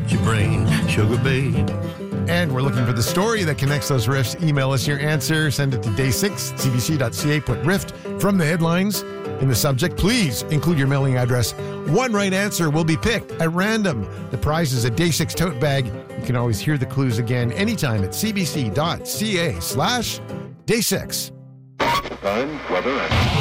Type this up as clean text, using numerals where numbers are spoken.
your brain, sugar babe. And we're looking for the story that connects those riffs. Email us your answer. Send it to day6@cbc.ca. Put riff from the headlines in the subject. Please include your mailing address. One right answer will be picked at random. The prize is a Day 6 tote bag. You can always hear the clues again anytime at cbc.ca/day6. Time, weather, and